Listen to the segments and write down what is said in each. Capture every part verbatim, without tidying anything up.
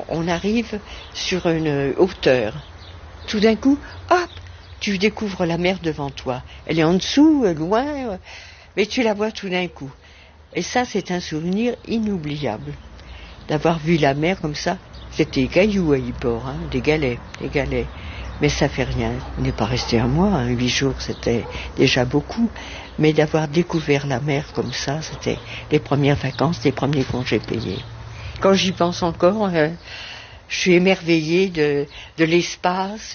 on arrive sur une hauteur. Tout d'un coup, hop, tu découvres la mer devant toi. Elle est en dessous, loin, mais tu la vois tout d'un coup. Et ça, c'est un souvenir inoubliable. D'avoir vu la mer comme ça, c'était des cailloux à Yport, hein, des galets, des galets. Mais ça fait rien. On n'est pas resté un mois, hein, huit jours, c'était déjà beaucoup. Mais d'avoir découvert la mer comme ça, c'était les premières vacances, les premiers congés payés. Quand j'y pense encore, euh, je suis émerveillée de, de l'espace.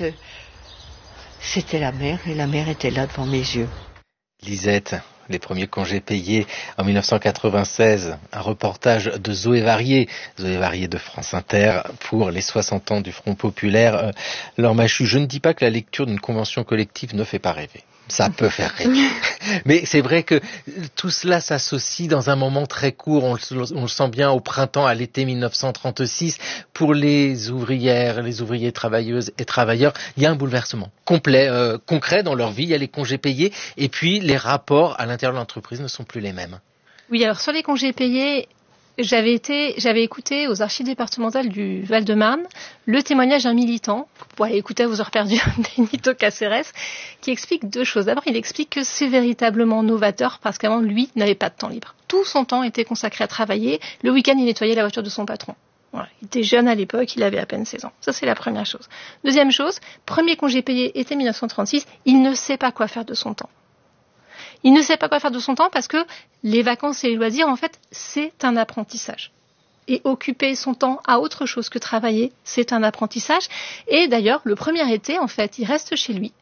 C'était la mer, et la mer était là devant mes yeux. Lisette, les premiers congés payés en dix-neuf cent quatre-vingt-seize, un reportage de Zoé Varier, Zoé Varier de France Inter, pour les soixante ans du Front Populaire. Euh, Laure Machut, je ne dis pas que la lecture d'une convention collective ne fait pas rêver. Ça peut faire rêver. Mais c'est vrai que tout cela s'associe dans un moment très court, on le, on le sent bien, au printemps, à l'été dix-neuf cent trente-six. Pour les ouvrières, les ouvriers travailleuses et travailleurs, il y a un bouleversement complet, euh, concret dans leur vie. Il y a les congés payés et puis les rapports à l'intérieur de l'entreprise ne sont plus les mêmes. Oui, alors sur les congés payés, J'avais été, j'avais écouté aux archives départementales du Val-de-Marne le témoignage d'un militant, pour aller écouter à vos heures perdues, Benito Caceres, qui explique deux choses. D'abord, il explique que c'est véritablement novateur parce qu'avant, lui, n'avait pas de temps libre. Tout son temps était consacré à travailler. Le week-end, il nettoyait la voiture de son patron. Voilà. Il était jeune à l'époque, il avait à peine seize ans. Ça, c'est la première chose. Deuxième chose, premier congé payé, été dix-neuf cent trente-six, il ne sait pas quoi faire de son temps. Il ne sait pas quoi faire de son temps parce que les vacances et les loisirs, en fait, c'est un apprentissage. Et occuper son temps à autre chose que travailler, c'est un apprentissage. Et d'ailleurs, le premier été, en fait, il reste chez lui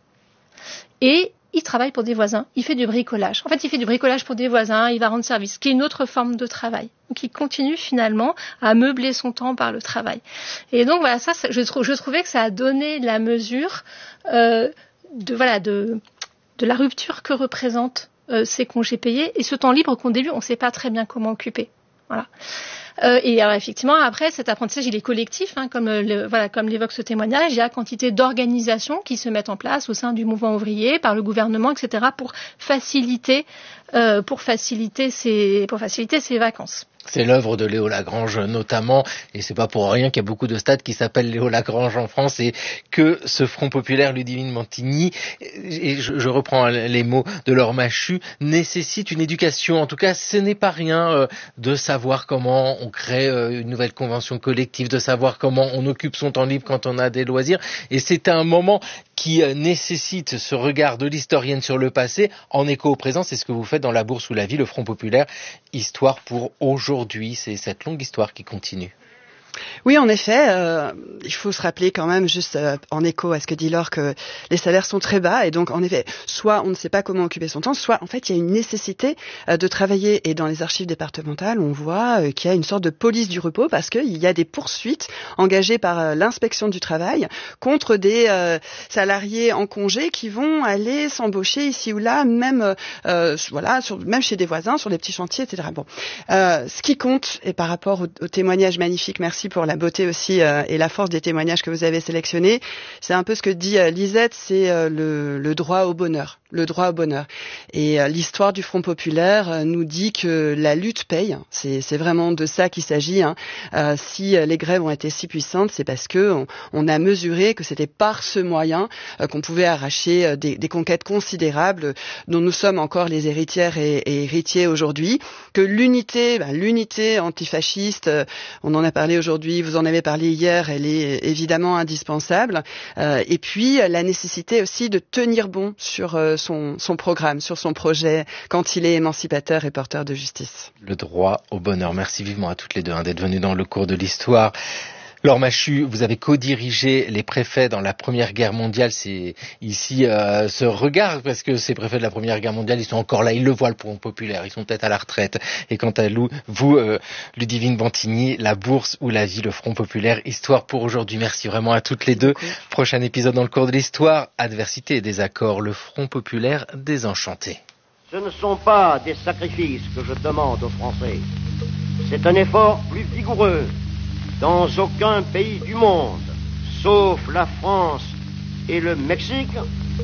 et il travaille pour des voisins. Il fait du bricolage. En fait, il fait du bricolage pour des voisins, il va rendre service, ce qui est une autre forme de travail. Donc, il continue finalement à meubler son temps par le travail. Et donc, voilà, ça, je, je trouvais que ça a donné la mesure euh, de, voilà, de, de la rupture que représente Euh, ces congés payés et ce temps libre qu'au début on ne sait pas très bien comment occuper. Voilà. Euh, et alors effectivement après cet apprentissage il est collectif, hein, comme le, voilà comme l'évoque ce témoignage. Il y a quantité d'organisations qui se mettent en place au sein du mouvement ouvrier, par le gouvernement, et cetera pour faciliter euh, pour faciliter ces pour faciliter ces vacances. C'est l'œuvre de Léo Lagrange notamment, et c'est pas pour rien qu'il y a beaucoup de stades qui s'appellent Léo Lagrange en France, et que ce Front Populaire Ludivine Montigny, et je, je reprends les mots de Laure Machut, nécessite une éducation. En tout cas, ce n'est pas rien euh, de savoir comment on crée euh, une nouvelle convention collective, de savoir comment on occupe son temps libre quand on a des loisirs, et c'est un moment qui euh, nécessite ce regard de l'historienne sur le passé, en écho au présent. C'est ce que vous faites dans La Bourse ou la Vie, le Front Populaire, histoire pour aujourd'hui. Aujourd'hui, c'est cette longue histoire qui continue. Oui, en effet, euh, il faut se rappeler quand même, juste euh, en écho à ce que dit Laure, que les salaires sont très bas et donc en effet, soit on ne sait pas comment occuper son temps, soit en fait il y a une nécessité euh, de travailler. Et dans les archives départementales, on voit euh, qu'il y a une sorte de police du repos parce qu'il y a des poursuites engagées par euh, l'inspection du travail contre des euh, salariés en congé qui vont aller s'embaucher ici ou là, même euh, voilà, sur, même chez des voisins, sur des petits chantiers, et cetera. Bon, euh, ce qui compte, et par rapport au, au témoignage magnifique, merci pour la beauté aussi euh, et la force des témoignages que vous avez sélectionnés. C'est un peu ce que dit euh, Lisette, c'est euh, le, le droit au bonheur. Le droit au bonheur. Et euh, l'histoire du Front Populaire euh, nous dit que la lutte paye. C'est, c'est vraiment de ça qu'il s'agit. Hein. Euh, si euh, les grèves ont été si puissantes, c'est parce que on, on a mesuré que c'était par ce moyen euh, qu'on pouvait arracher euh, des, des conquêtes considérables dont nous sommes encore les héritières et, et héritiers aujourd'hui. Que l'unité, ben, l'unité antifasciste, euh, on en a parlé aujourd'hui, vous en avez parlé hier, elle est évidemment indispensable. Euh, et puis la nécessité aussi de tenir bon sur euh, son, son programme, sur son projet, quand il est émancipateur et porteur de justice. Le droit au bonheur. Merci vivement à toutes les deux hein, d'être venues dans le cours de l'histoire. Laure Machut, vous avez co-dirigé les préfets dans la Première Guerre mondiale. C'est ici euh, ce regard, parce que ces préfets de la Première Guerre mondiale, ils sont encore là, ils le voient le Front Populaire, ils sont peut-être à la retraite. Et quant à vous, euh, Ludivine Montigny, La Bourse ou la Vie, le Front Populaire, histoire pour aujourd'hui. Merci vraiment à toutes les deux. Prochain épisode dans le cours de l'histoire, adversité et désaccord, le Front Populaire désenchanté. Ce ne sont pas des sacrifices que je demande aux Français. C'est un effort plus vigoureux. Dans aucun pays du monde, sauf la France et le Mexique,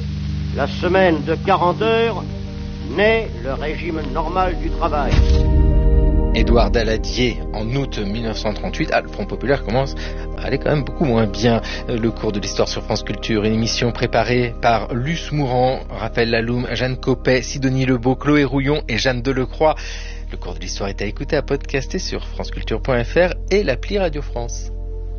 la semaine de quarante heures n'est le régime normal du travail. Édouard Daladier en août mille neuf cent trente-huit. Ah, le Front populaire commence à aller quand même beaucoup moins bien. Le cours de l'histoire sur France Culture, une émission préparée par Luce Mourant, Raphaël Laloum, Jeanne Copet, Sidonie Lebeau, Chloé Rouillon et Jeanne Delecroix. Le cours de l'histoire est à écouter, à podcaster sur franceculture point f r et l'appli Radio France.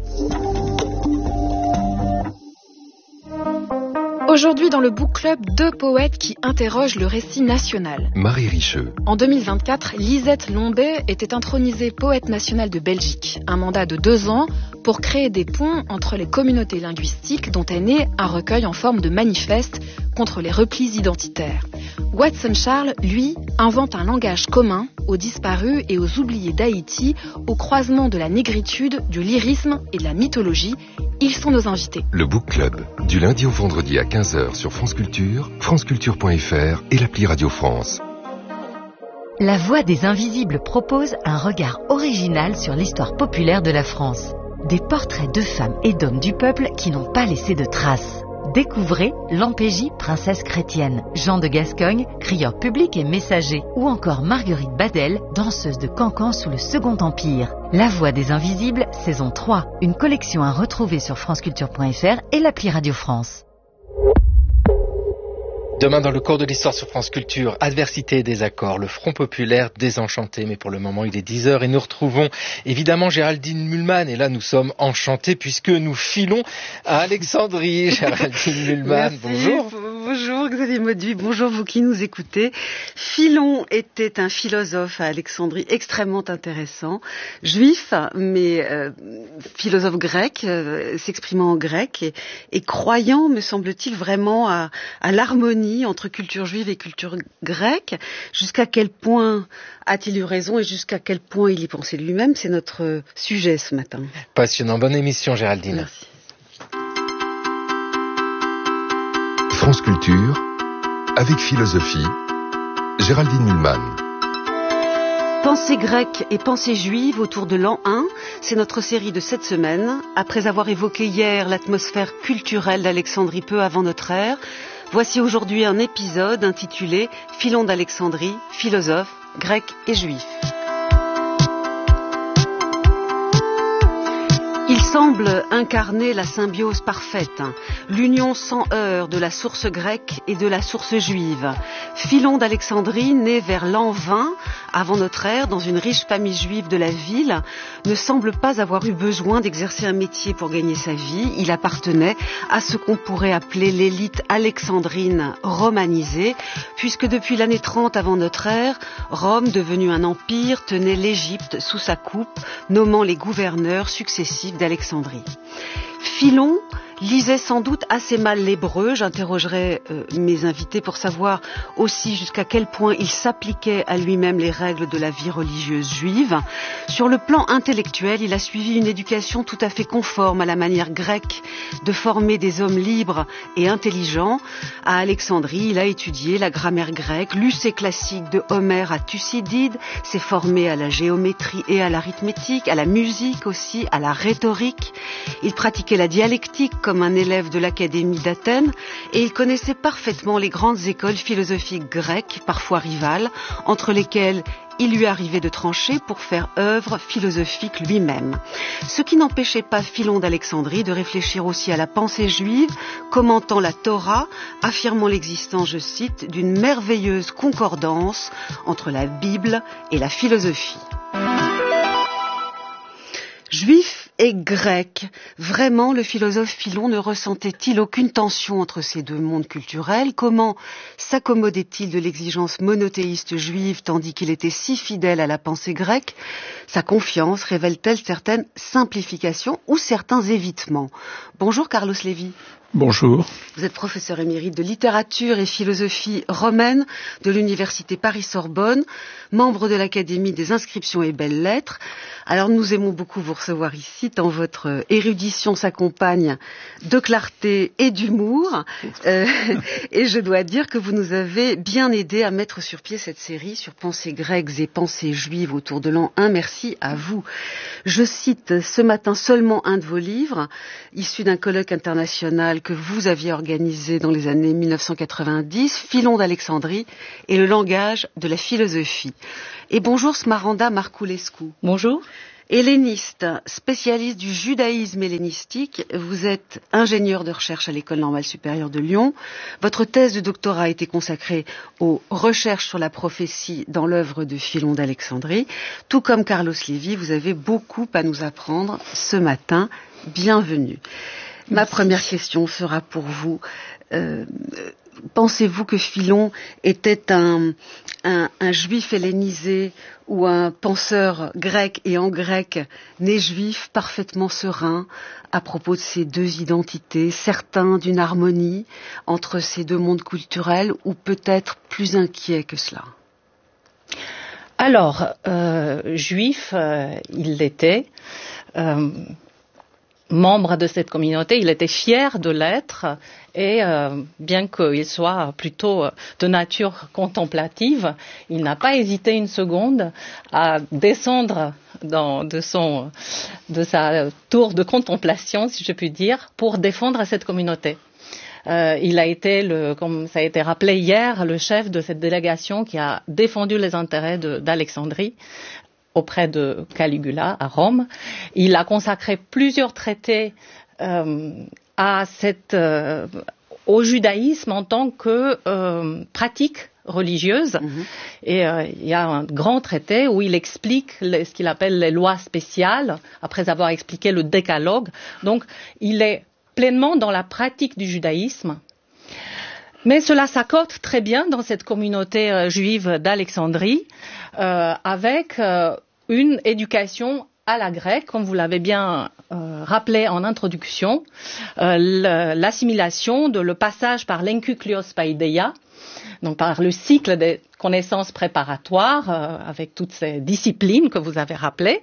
Aujourd'hui dans le Book Club, deux poètes qui interrogent le récit national. Marie Richeux. En deux mille vingt-quatre, Lisette Lombet était intronisée poète nationale de Belgique. Un mandat de deux ans pour créer des ponts entre les communautés linguistiques dont est né un recueil en forme de manifeste contre les replis identitaires. Watson Charles, lui, invente un langage commun aux disparus et aux oubliés d'Haïti, au croisement de la négritude, du lyrisme et de la mythologie. Ils sont nos invités. Le Book Club, du lundi au vendredi à quinze heures sur France Culture, franceculture point f r et l'appli Radio France. La Voix des Invisibles propose un regard original sur l'histoire populaire de la France. Des portraits de femmes et d'hommes du peuple qui n'ont pas laissé de traces. Découvrez Lampégie, princesse chrétienne, Jean de Gascogne, crieur public et messager, ou encore Marguerite Badel, danseuse de cancan sous le Second Empire. La Voix des Invisibles, saison trois, une collection à retrouver sur franceculture point f r et l'appli Radio France. Demain dans le cours de l'histoire sur France Culture, adversité et désaccord, le Front populaire désenchanté, mais pour le moment il est dix heures et nous retrouvons évidemment Géraldine Mühlmann et là nous sommes enchantés puisque nous filons à Alexandrie. Géraldine Mühlmann, bonjour. Bonjour Xavier Mauduit, bonjour vous qui nous écoutez. Philon était un philosophe à Alexandrie extrêmement intéressant, juif mais euh, philosophe grec, euh, s'exprimant en grec et, et croyant me semble-t-il vraiment à, à l'harmonie entre culture juive et culture grecque. Jusqu'à quel point a-t-il eu raison et jusqu'à quel point il y pensait lui-même, c'est notre sujet ce matin. Passionnant, bonne émission Géraldine. Merci. France Culture, avec philosophie, Géraldine Mühlmann. Pensée grecque et pensée juive autour de l'an un, c'est notre série de cette semaine. Après avoir évoqué hier l'atmosphère culturelle d'Alexandrie peu avant notre ère, voici aujourd'hui un épisode intitulé « Philon d'Alexandrie, philosophe, grec et juif ». Il semble incarner la symbiose parfaite, l'union sans heurts de la source grecque et de la source juive. Philon d'Alexandrie, né vers l'an vingt, avant notre ère, dans une riche famille juive de la ville, ne semble pas avoir eu besoin d'exercer un métier pour gagner sa vie. Il appartenait à ce qu'on pourrait appeler l'élite alexandrine romanisée, puisque depuis l'année trente avant notre ère, Rome, devenue un empire, tenait l'Égypte sous sa coupe, nommant les gouverneurs successifs d'Alexandrie. Philon lisait sans doute assez mal l'hébreu. J'interrogerai euh, mes invités pour savoir aussi jusqu'à quel point il s'appliquait à lui-même les règles de la vie religieuse juive. Sur le plan intellectuel, il a suivi une éducation tout à fait conforme à la manière grecque de former des hommes libres et intelligents. À Alexandrie, il a étudié la grammaire grecque, lu ses classiques de Homère à Thucydide, s'est formé à la géométrie et à l'arithmétique, à la musique aussi, à la rhétorique. Il pratiquait la dialectique comme un élève de l'Académie d'Athènes et il connaissait parfaitement les grandes écoles philosophiques grecques, parfois rivales, entre lesquelles il lui arrivait de trancher pour faire œuvre philosophique lui-même. Ce qui n'empêchait pas Philon d'Alexandrie de réfléchir aussi à la pensée juive, commentant la Torah, affirmant l'existence, je cite, d'une merveilleuse concordance entre la Bible et la philosophie. Juif et grec, vraiment le philosophe Philon ne ressentait-il aucune tension entre ces deux mondes culturels? Comment s'accommodait-il de l'exigence monothéiste juive tandis qu'il était si fidèle à la pensée grecque? Sa confiance révèle-t-elle certaines simplifications ou certains évitements? Bonjour Carlos Lévy. Bonjour. Vous êtes professeur émérite de littérature et philosophie romaine de l'université Paris-Sorbonne, membre de l'Académie des inscriptions et belles-lettres. Alors nous aimons beaucoup vous recevoir ici, tant votre érudition s'accompagne de clarté et d'humour. Euh, et je dois dire que vous nous avez bien aidé à mettre sur pied cette série sur pensées grecques et pensées juives autour de l'an un. Merci à vous. Je cite ce matin seulement un de vos livres, issu d'un colloque international celle que vous aviez organisée dans les années mille neuf cent quatre-vingt-dix, Philon d'Alexandrie et le langage de la philosophie. Et bonjour Smaranda Marculescu. Bonjour. Helléniste, spécialiste du judaïsme hellénistique, vous êtes ingénieur de recherche à l'École normale supérieure de Lyon. Votre thèse de doctorat a été consacrée aux recherches sur la prophétie dans l'œuvre de Philon d'Alexandrie. Tout comme Carlos Lévy, vous avez beaucoup à nous apprendre ce matin. Bienvenue. Merci. Ma première question sera pour vous. Euh, pensez-vous que Philon était un, un, un juif hellénisé ou un penseur grec et en grec, né juif, parfaitement serein à propos de ces deux identités, certain d'une harmonie entre ces deux mondes culturels, ou peut-être plus inquiet que cela? Alors, euh, juif, euh, il l'était. Euh, membre de cette communauté, il était fier de l'être et euh, bien qu'il soit plutôt de nature contemplative, il n'a pas hésité une seconde à descendre dans, de, son, de sa tour de contemplation, si je puis dire, pour défendre cette communauté. Euh, il a été, le, comme ça a été rappelé hier, le chef de cette délégation qui a défendu les intérêts de, d'Alexandrie auprès de Caligula à Rome. Il a consacré plusieurs traités euh, à cette, euh, au judaïsme en tant que euh, pratique religieuse. Mm-hmm. Et euh, il y a un grand traité où il explique les, ce qu'il appelle les lois spéciales, après avoir expliqué le décalogue. Donc, il est pleinement dans la pratique du judaïsme. Mais cela s'accorde très bien dans cette communauté euh, juive d'Alexandrie euh, avec euh, une éducation à la grecque, comme vous l'avez bien euh, rappelé en introduction, euh, l'assimilation, de le passage par l'enkyklios paideia, donc par le cycle des connaissances préparatoires euh, avec toutes ces disciplines que vous avez rappelées,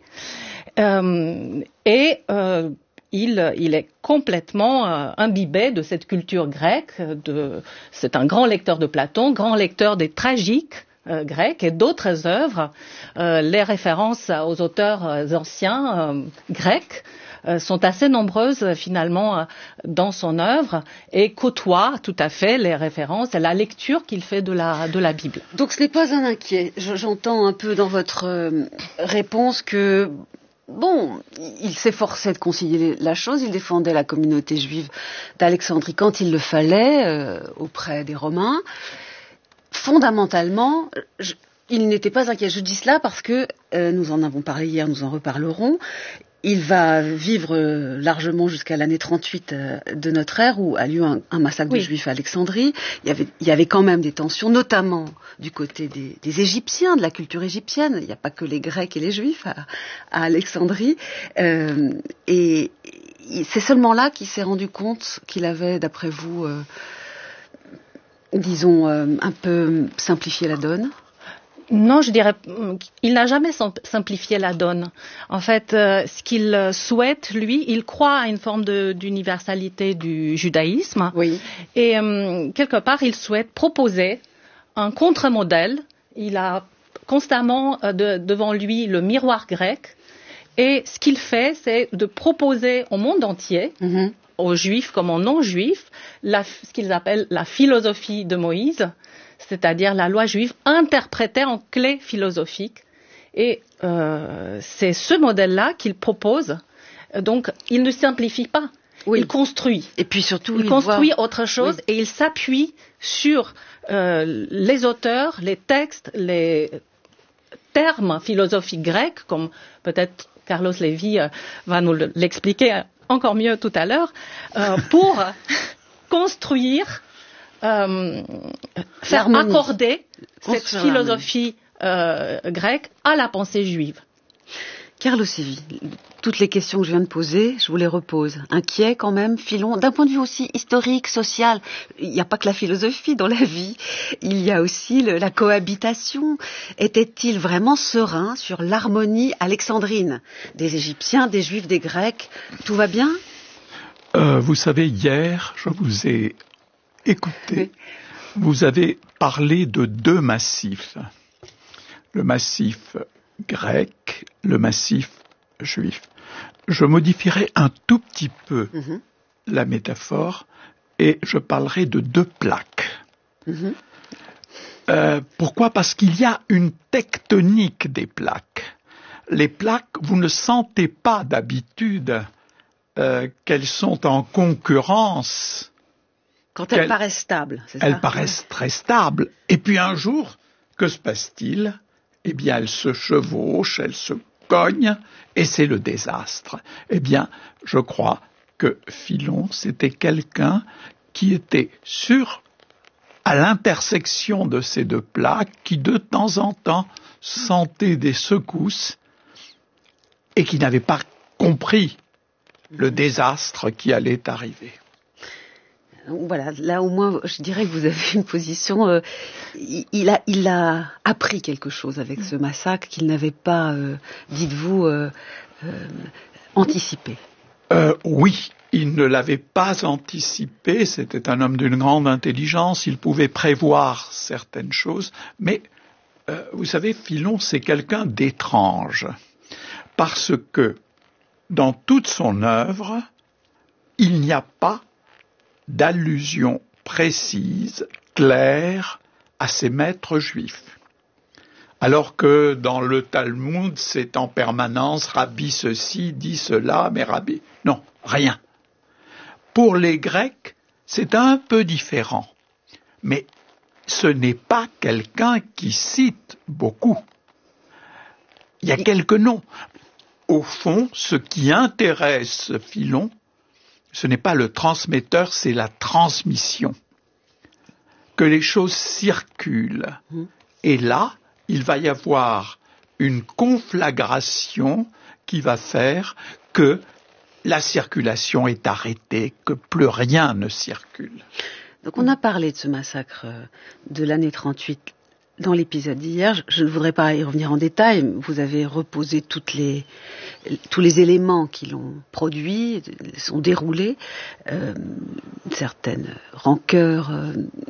euh, et euh, Il, il est complètement euh, imbibé de cette culture grecque. De, c'est un grand lecteur de Platon, grand lecteur des tragiques euh, grecs et d'autres œuvres. Euh, les références aux auteurs euh, anciens euh, grecs euh, sont assez nombreuses euh, finalement euh, dans son œuvre et côtoient tout à fait les références et la lecture qu'il fait de la, de la Bible. Donc ce n'est pas un inquiet. Je, j'entends un peu dans votre euh, réponse que bon, il s'efforçait de concilier la chose, il défendait la communauté juive d'Alexandrie quand il le fallait, euh, auprès des Romains. Fondamentalement, je, il n'était pas inquiet. Je dis cela parce que, euh, nous en avons parlé hier, nous en reparlerons, il va vivre euh, largement jusqu'à l'année trente-huit euh, de notre ère, où a lieu un, un massacre oui. de Juifs à Alexandrie. Il y, avait, il y avait quand même des tensions, notamment du côté des, des Égyptiens, de la culture égyptienne. Il n'y a pas que les Grecs et les Juifs à, à Alexandrie. Euh, et, et c'est seulement là qu'il s'est rendu compte qu'il avait, d'après vous, euh, disons, euh, un peu simplifié la donne. Non, je dirais, il n'a jamais simplifié la donne. En fait, euh, ce qu'il souhaite, lui, il croit à une forme de, d'universalité du judaïsme. Oui. Et euh, quelque part, il souhaite proposer un contre-modèle. Il a constamment euh, de, devant lui le miroir grec. Et ce qu'il fait, c'est de proposer au monde entier, mm-hmm. aux juifs comme aux non-juifs, la, ce qu'ils appellent la philosophie de Moïse, c'est-à-dire la loi juive interprétée en clé philosophique. Et euh, c'est ce modèle-là qu'il propose. Donc, il ne simplifie pas, oui. il construit. Et puis surtout, il, il construit voit... autre chose, oui. et il s'appuie sur euh, les auteurs, les textes, les termes philosophiques grecs, comme peut-être Carlos Lévy euh, va nous l'expliquer encore mieux tout à l'heure, euh, pour construire... Euh, faire l'harmonie. Accorder cette philosophie euh, grecque à la pensée juive. Carlos Lévy, toutes les questions que je viens de poser, je vous les repose. Inquiet quand même, Philon, d'un point de vue aussi historique, social. Il n'y a pas que la philosophie dans la vie, il y a aussi le, la cohabitation. Était-il vraiment serein sur l'harmonie alexandrine des Égyptiens, des Juifs, des Grecs? Tout va bien? euh, Vous savez, hier, je vous ai écoutez, vous avez parlé de deux massifs, le massif grec, le massif juif. Je modifierai un tout petit peu mm-hmm. la métaphore et je parlerai de deux plaques. Mmh. Euh, pourquoi ? Parce qu'il y a une tectonique des plaques. Les plaques, vous ne sentez pas d'habitude euh, qu'elles sont en concurrence. Quand elles paraissent stables, c'est ça ? Elles paraissent oui. très stables. Et puis un jour, que se passe-t-il ? Eh bien, elles se chevauchent, elles se cognent, et c'est le désastre. Eh bien, je crois que Philon, c'était quelqu'un qui était sûr à l'intersection de ces deux plaques, qui de temps en temps sentait des secousses et qui n'avait pas compris le désastre qui allait arriver. Voilà, là au moins, je dirais que vous avez une position. Euh, il, a, il a appris quelque chose avec ce massacre qu'il n'avait pas, euh, dites-vous, euh, euh, anticipé. Euh, oui, il ne l'avait pas anticipé. C'était un homme d'une grande intelligence. Il pouvait prévoir certaines choses, mais euh, vous savez, Philon, c'est quelqu'un d'étrange, parce que dans toute son œuvre, il n'y a pas d'allusion précise, claire, à ses maîtres juifs. Alors que dans le Talmud, c'est en permanence « Rabbi ceci, dit cela, mais Rabbi... » Non, rien. Pour les Grecs, c'est un peu différent. Mais ce n'est pas quelqu'un qui cite beaucoup. Il y a quelques noms. Au fond, ce qui intéresse Philon, ce n'est pas le transmetteur, c'est la transmission. Que les choses circulent. Mmh. Et là, il va y avoir une conflagration qui va faire que la circulation est arrêtée, que plus rien ne circule. Donc on a parlé de ce massacre de l'année trente-huit dans l'épisode d'hier. Je ne voudrais pas y revenir en détail. Vous avez reposé toutes les, tous les éléments qui l'ont produit, sont déroulés. Euh, certaines rancœurs euh,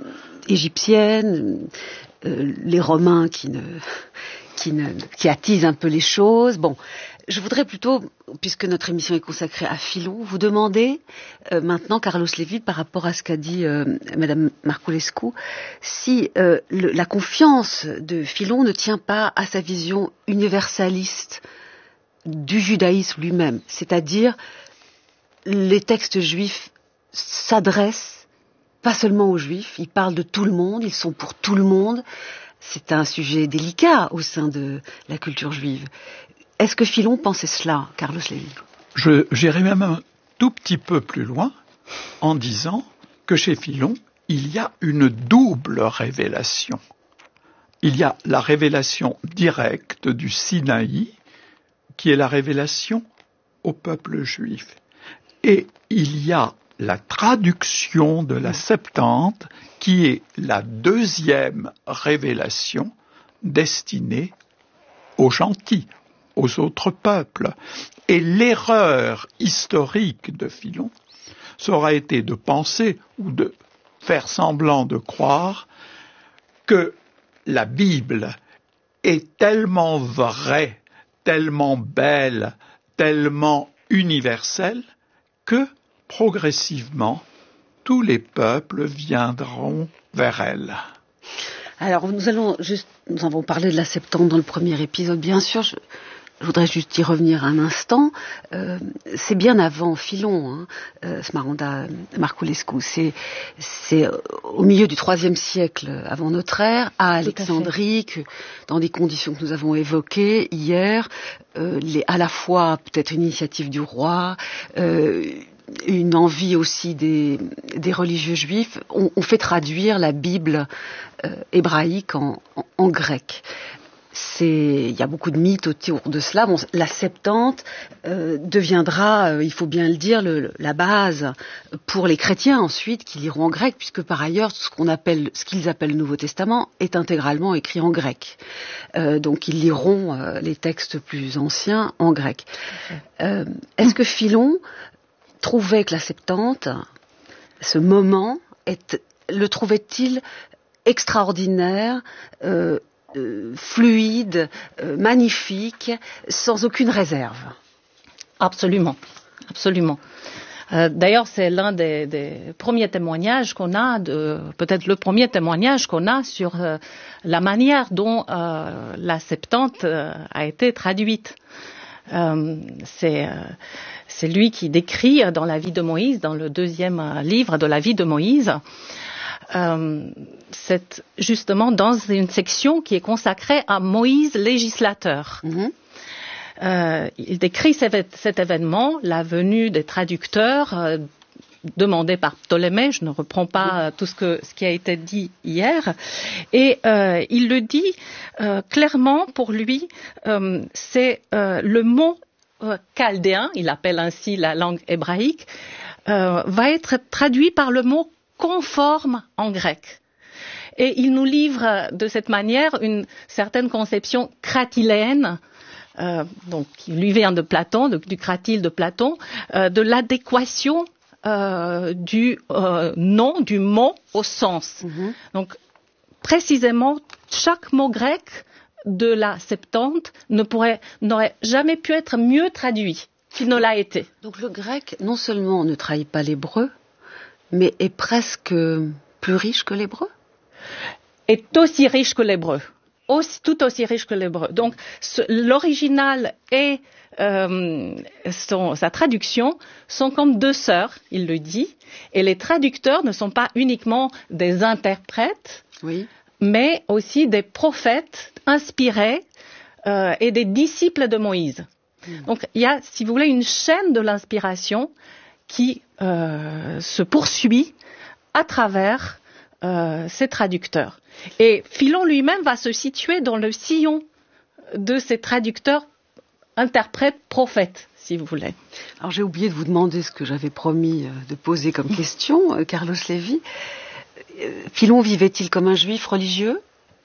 égyptiennes, euh, les Romains qui, ne, qui, ne, qui attisent un peu les choses. Bon, je voudrais plutôt, puisque notre émission est consacrée à Philon, vous demander euh, maintenant, Carlos Lévy, par rapport à ce qu'a dit euh, Madame Marculescu, si euh, le, la confiance de Philon ne tient pas à sa vision universaliste du judaïsme lui-même, c'est-à-dire les textes juifs s'adressent pas seulement aux juifs, ils parlent de tout le monde, ils sont pour tout le monde. C'est un sujet délicat au sein de la culture juive. Est-ce que Philon pensait cela, Carlos Lévy ? Je, j'irai même un tout petit peu plus loin en disant que chez Philon, il y a une double révélation. Il y a la révélation directe du Sinaï, qui est la révélation au peuple juif. Et il y a la traduction de la Septante, qui est la deuxième révélation destinée aux gentils, aux autres peuples. Et l'erreur historique de Philon, ça aura été de penser ou de faire semblant de croire que la Bible est tellement vraie, tellement belle, tellement universelle, que progressivement, tous les peuples viendront vers elle. Alors, nous allons juste, nous avons parlé de la Septante dans le premier épisode, bien sûr. Je, je voudrais juste y revenir un instant. Euh, c'est bien avant Philon, hein, euh, Smaranda Marculescu. C'est, c'est au milieu du troisième siècle avant notre ère, à Alexandrie, que, dans des conditions que nous avons évoquées hier, euh, les, à la fois peut-être une initiative du roi, euh, une envie aussi des, des religieux juifs, on, on fait traduire la Bible euh, hébraïque en, en, en grec. C'est, il y a beaucoup de mythes autour de cela. Bon, la Septante euh, deviendra, euh, il faut bien le dire, le, la base pour les chrétiens ensuite qui liront en grec, puisque par ailleurs ce qu'on appelle, ce qu'ils appellent le Nouveau Testament est intégralement écrit en grec. Euh, donc ils liront euh, les textes plus anciens en grec. Euh, est-ce que Philon trouvait que la Septante, ce moment, est, le trouvait-il extraordinaire, euh, euh, fluide, euh, magnifique, sans aucune réserve ? Absolument, absolument. Euh, d'ailleurs, c'est l'un des, des premiers témoignages qu'on a, de, peut-être le premier témoignage qu'on a sur euh, la manière dont euh, la Septante euh, a été traduite. Euh, c'est, euh, c'est lui qui décrit dans la vie de Moïse, dans le deuxième livre de la vie de Moïse, euh, c'est justement dans une section qui est consacrée à Moïse législateur. Mm-hmm. Euh, il décrit cet, cet événement, la venue des traducteurs euh, demandés par Ptolémée. Je ne reprends pas tout ce, que, ce qui a été dit hier. Et euh, il le dit euh, clairement, pour lui, euh, c'est euh, le mot euh, chaldéen, il appelle ainsi la langue hébraïque, euh, va être traduit par le mot conforme en grec. Et il nous livre de cette manière une certaine conception cratiléenne, Euh, donc qui lui vient de Platon, de, du cratyle de Platon, euh, de l'adéquation euh, du euh, nom, du mot au sens. Mm-hmm. Donc précisément, chaque mot grec de la Septante ne pourrait, n'aurait jamais pu être mieux traduit qu'il ne l'a été. Donc le grec, non seulement ne trahit pas l'hébreu, mais est presque plus riche que l'hébreu ? Est aussi riche que l'hébreu. Aussi, tout aussi riche que l'hébreu. Donc, ce, l'original et euh, son, sa traduction sont comme deux sœurs, il le dit, et les traducteurs ne sont pas uniquement des interprètes, oui, mais aussi des prophètes inspirés euh, et des disciples de Moïse. Mmh. Donc, il y a, si vous voulez, une chaîne de l'inspiration qui euh, se poursuit à travers euh, ces traducteurs. Et Philon lui-même va se situer dans le sillon de ces traducteurs, interprètes, prophètes, si vous voulez. Alors j'ai oublié de vous demander ce que j'avais promis de poser comme question, Carlos Lévy. Philon vivait-il comme un juif religieux ?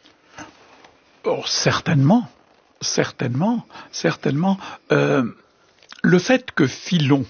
Oh, certainement, certainement, certainement. Euh, le fait que Philon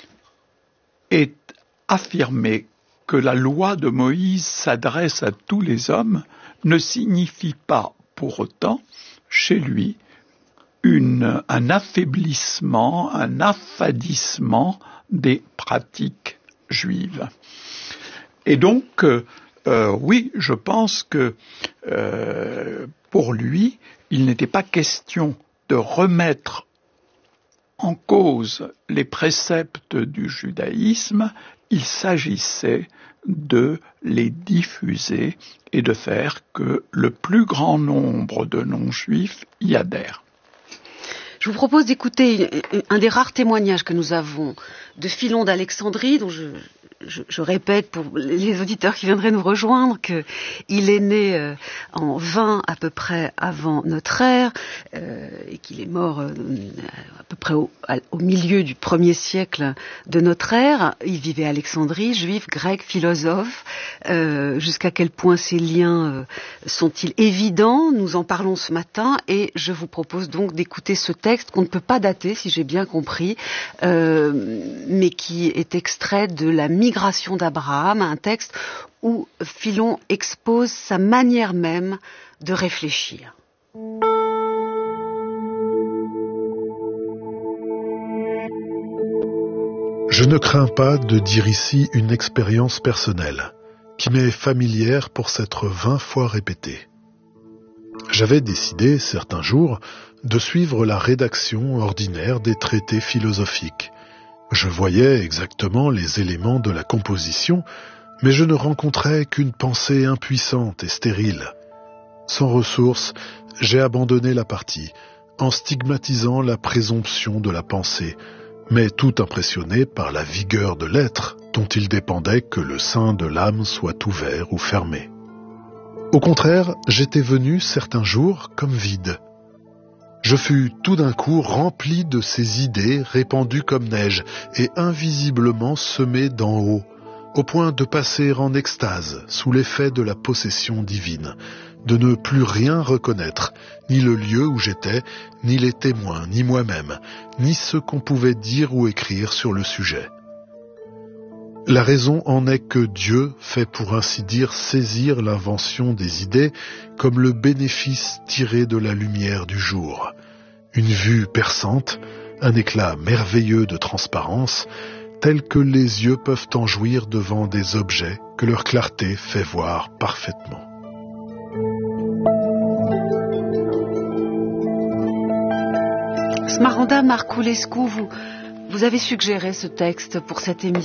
ait affirmé que la loi de Moïse s'adresse à tous les hommes ne signifie pas pour autant, chez lui, une, un affaiblissement, un affadissement des pratiques juives. Et donc, euh, euh, oui, je pense que euh, pour lui, il n'était pas question de remettre en cause les préceptes du judaïsme, il s'agissait de les diffuser et de faire que le plus grand nombre de non-juifs y adhèrent. Je vous propose d'écouter un des rares témoignages que nous avons de Philon d'Alexandrie, dont je, je, je répète pour les auditeurs qui viendraient nous rejoindre qu'il est né euh, en vingt à peu près avant notre ère euh, et qu'il est mort euh, à peu près au, à, au milieu du premier siècle de notre ère. Il vivait à Alexandrie, juif, grec, philosophe. Euh, jusqu'à quel point ces liens euh, sont-ils évidents ? Nous en parlons ce matin et je vous propose donc d'écouter ce texte qu'on ne peut pas dater, si j'ai bien compris, euh, mais qui est extrait de la migration d'Abraham, un texte où Philon expose sa manière même de réfléchir. Je ne crains pas de dire ici une expérience personnelle, qui m'est familière pour s'être vingt fois répétée. J'avais décidé, certains jours, de suivre la rédaction ordinaire des traités philosophiques. Je voyais exactement les éléments de la composition, mais je ne rencontrais qu'une pensée impuissante et stérile. Sans ressources, j'ai abandonné la partie, en stigmatisant la présomption de la pensée, mais tout impressionné par la vigueur de l'être, dont il dépendait que le sein de l'âme soit ouvert ou fermé. Au contraire, j'étais venu certains jours comme vide. Je fus tout d'un coup rempli de ces idées répandues comme neige et invisiblement semées d'en haut, au point de passer en extase sous l'effet de la possession divine, de ne plus rien reconnaître, ni le lieu où j'étais, ni les témoins, ni moi-même, ni ce qu'on pouvait dire ou écrire sur le sujet. La raison en est que Dieu fait pour ainsi dire saisir l'invention des idées comme le bénéfice tiré de la lumière du jour. Une vue perçante, un éclat merveilleux de transparence, tels que les yeux peuvent en jouir devant des objets que leur clarté fait voir parfaitement. Smaranda Marculescu, vous, vous avez suggéré ce texte pour cette émission.